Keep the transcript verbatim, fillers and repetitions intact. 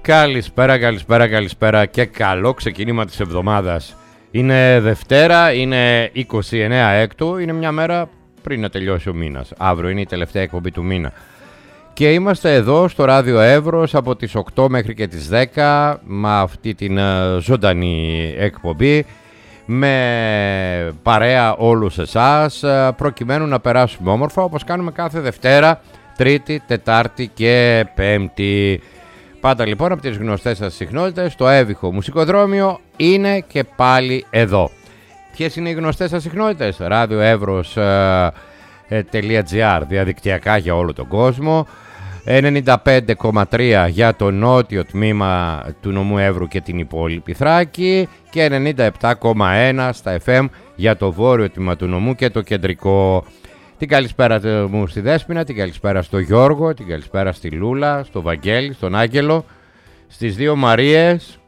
Καλησπέρα, καλησπέρα, καλησπέρα και καλό ξεκίνημα της εβδομάδας. Είναι Δευτέρα, είναι είκοσι εννέα Έκτου, είναι μια μέρα πριν να τελειώσει ο μήνας. Αύριο είναι η τελευταία εκπομπή του μήνα. Και είμαστε εδώ στο Ράδιο Εύρος από τις οκτώ μέχρι και τις δέκα με αυτή την ζωντανή εκπομπή, με παρέα όλους εσάς, προκειμένου να περάσουμε όμορφα όπως κάνουμε κάθε Δευτέρα, Τρίτη, Τετάρτη και Πέμπτη. Πάντα λοιπόν από τις γνωστές σας συχνότητες, το Έβυχο Μουσικοδρόμιο είναι και πάλι εδώ. Ποιες είναι οι γνωστές σας συχνότητες? radioevros.gr, διαδικτυακά για όλο τον κόσμο, ενενήντα πέντε κόμμα τρία για το νότιο τμήμα του νομού Εύρου και την υπόλοιπη Θράκη και ενενήντα επτά κόμμα ένα στα εφ εμ για το βόρειο τμήμα του νομού και το κεντρικό. Την καλησπέρα μου στη Δέσποινα, την καλησπέρα στο Γιώργο, την καλησπέρα στη Λούλα, στο Βαγγέλη, στον Άγγελο, στις δύο Μαρίες,